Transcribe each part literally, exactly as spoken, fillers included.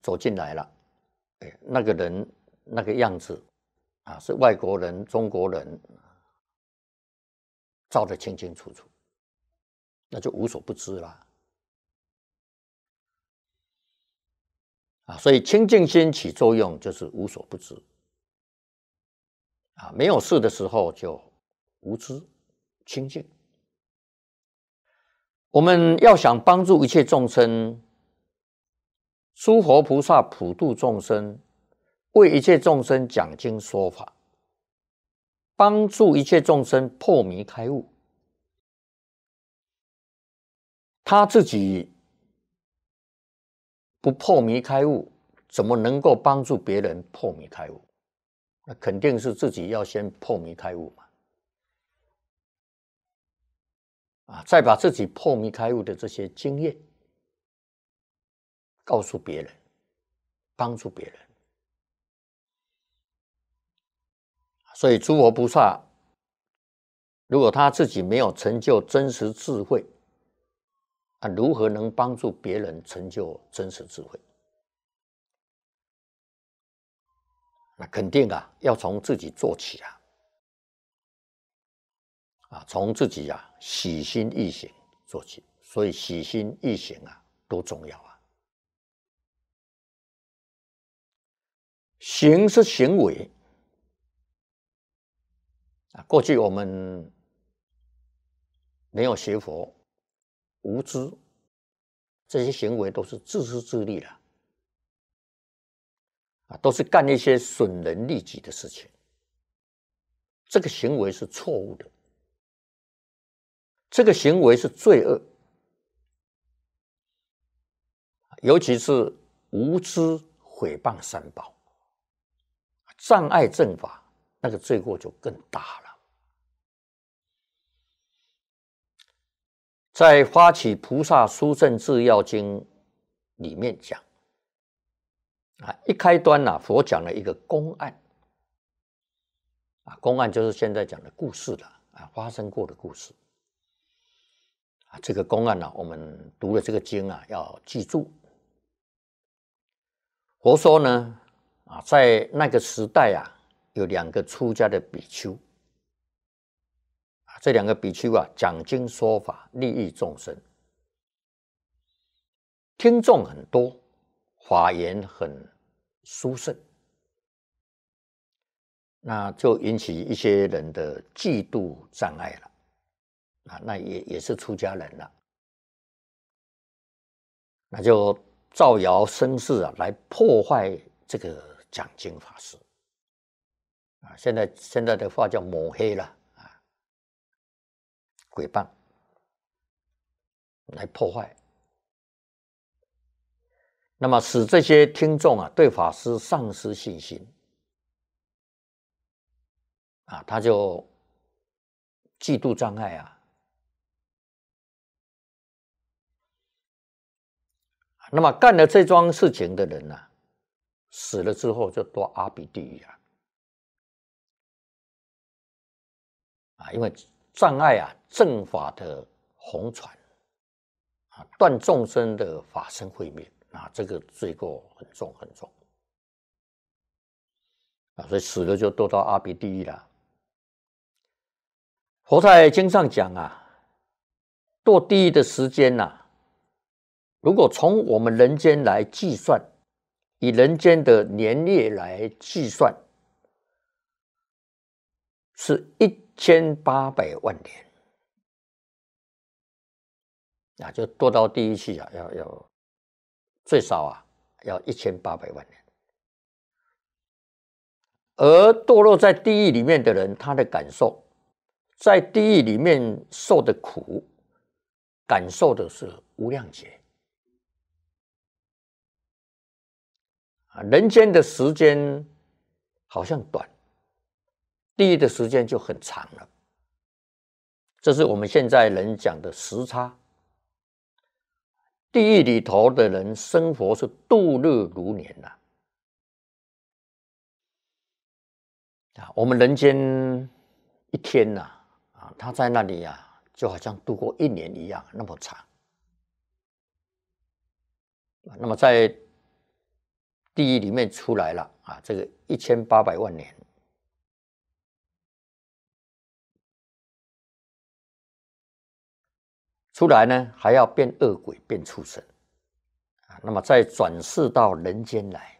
走进来了，哎，那个人那个样子啊，是外国人、中国人，照得清清楚楚，那就无所不知啦。啊，所以清净心起作用就是无所不知。啊，没有事的时候就无知清净。我们要想帮助一切众生，诸佛菩萨普度众生，为一切众生讲经说法，帮助一切众生破迷开悟。他自己不破迷开悟，怎么能够帮助别人破迷开悟？那肯定是自己要先破迷开悟嘛。啊，再把自己破迷开悟的这些经验告诉别人，帮助别人。所以诸佛菩萨，如果他自己没有成就真实智慧，啊，如何能帮助别人成就真实智慧？那肯定啊，要从自己做起啊，啊，从自己啊喜心易行做起。所以喜心易行啊，多重要啊！行是行为啊，过去我们没有学佛，无知，这些行为都是自私自利的。啊，都是干一些损人利己的事情，这个行为是错误的，这个行为是罪恶，尤其是无知毁谤三宝，障碍正法，那个罪过就更大了。在《发起菩萨殊胜智要经》里面讲，啊，一开端啊，佛讲了一个公案，啊，公案就是现在讲的故事了，啊，发生过的故事。啊，这个公案呢、啊，我们读了这个经啊，要记住。佛说呢，啊，在那个时代啊，有两个出家的比丘，啊，这两个比丘啊，讲经说法，利益众生，听众很多，法言很殊胜，那就引起一些人的嫉妒障碍了。啊，那也也是出家人了，那就造谣生事啊，来破坏这个讲经法师啊。现在现在的话叫抹黑了啊，诽谤，来破坏。那么使这些听众啊对法师丧失信心啊，他就嫉妒障碍啊。那么干了这桩事情的人呢、啊，死了之后就堕阿鼻地狱啊！啊，因为障碍啊正法的弘传啊，断众生的法身慧命啊，这个罪过很重很重啊，所以死了就堕到阿鼻地狱了。佛在经上讲啊，堕地狱的时间呐、啊，如果从我们人间来计算，以人间的年月来计算，是一千八百万年啊，就堕到地狱去啊，要要最少啊，要一千八百万年。而堕落在地狱里面的人，他的感受，在地狱里面受的苦，感受的是无量劫。啊，人间的时间好像短，地狱的时间就很长了。这是我们现在人讲的时差。地狱里头的人生活是度日如年呐、啊，啊，我们人间一天呐、啊，啊，他在那里啊，就好像度过一年一样，那么长。那么在地狱里面出来了啊，这个一千八百万年，出来呢还要变恶鬼，变畜生啊，那么再转世到人间来，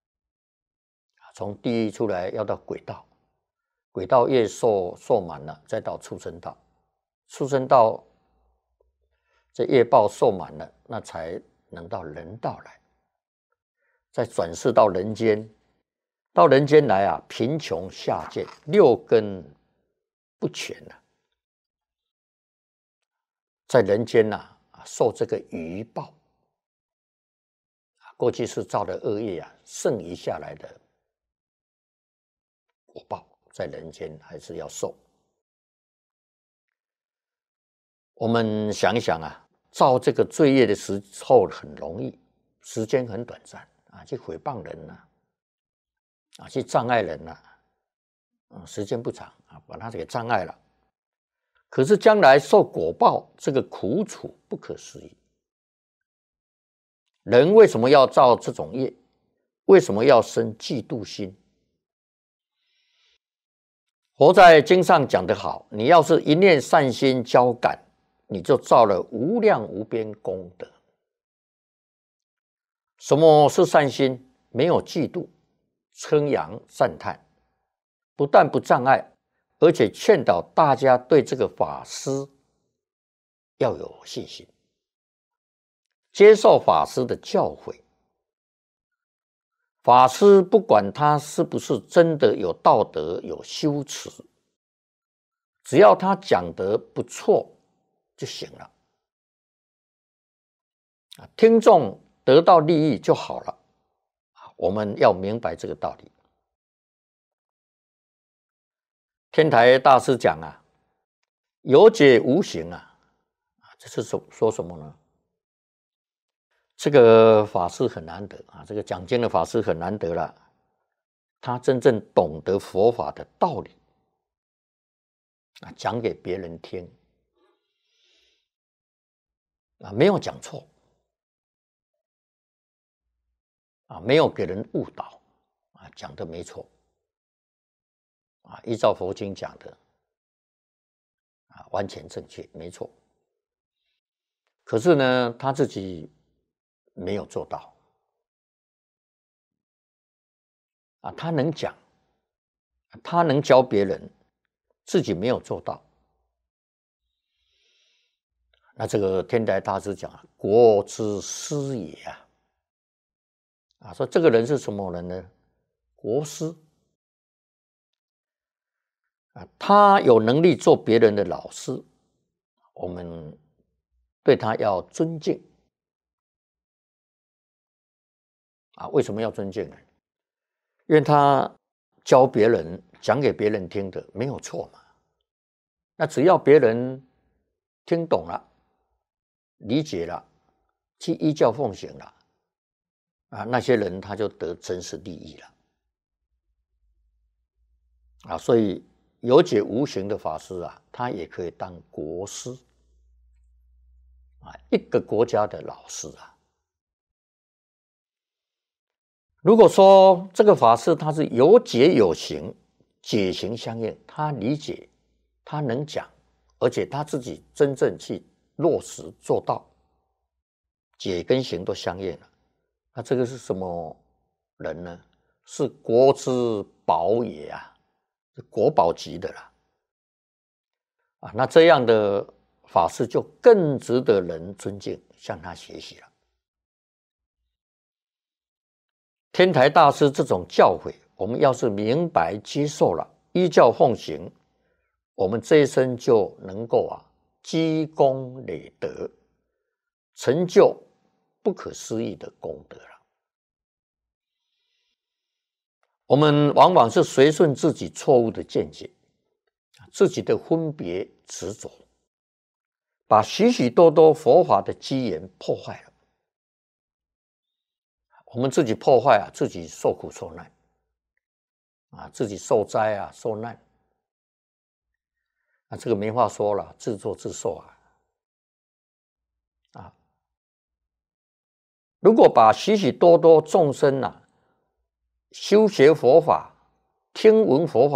从地狱出来要到鬼道，鬼道业受受满了，再到畜生道，畜生道这业报受满了，那才能到人道来，再转世到人间，到人间来啊，贫穷下贱，六根不全了、啊，在人间呐、啊，受这个余报，过去是造的恶业啊，剩余下来的果报，在人间还是要受。我们想一想啊，造这个罪业的时候很容易，时间很短暂啊，去诽谤人呐、啊，啊，去障碍人呐、啊，嗯，时间不长啊，把他给障碍了。可是将来受果报，这个苦楚不可思议。人为什么要造这种业？为什么要生嫉妒心？佛在经上讲得好，你要是一念善心交感，你就造了无量无边功德。什么是善心？没有嫉妒、称扬、赞叹，不但不障碍，而且劝导大家对这个法师要有信心，接受法师的教诲。法师不管他是不是真的有道德、有修持，只要他讲得不错就行了。听众得到利益就好了，我们要明白这个道理。天台大师讲啊，有解无行啊，这是说说什么呢？这个法师很难得啊，这个讲经的法师很难得了，他真正懂得佛法的道理啊，讲给别人听啊，没有讲错啊，没有给人误导啊，讲的没错啊，依照佛经讲的啊，完全正确，没错。可是呢，他自己没有做到啊，他能讲，他能教别人，自己没有做到。那这个天台大师讲，国之师也啊，啊，说这个人是什么人呢？国师啊，他有能力做别人的老师，我们对他要尊敬啊。为什么要尊敬呢？因为他教别人、讲给别人听的没有错嘛。那只要别人听懂了、理解了，去依教奉行了，啊，那些人他就得真实利益了。啊，所以有解无形的法师啊，他也可以当国师啊，一个国家的老师啊。如果说这个法师他是有解有行，解行相应，他理解，他能讲，而且他自己真正去落实做到，解跟行都相应了，那这个是什么人呢？是国之宝也啊，是国宝级的啦。啊，那这样的法师就更值得人尊敬，向他学习了。天台大师这种教诲，我们要是明白接受了，依教奉行，我们这一生就能够啊积功累德，成就不可思议的功德了。我们往往是随顺自己错误的见解，自己的分别执着，把许许多多佛法的机缘破坏了。我们自己破坏啊，自己受苦受难啊，自己受灾啊，受难啊，这个没话说了，自作自受啊啊！如果把许许多多众生啊修学佛法、听闻佛法。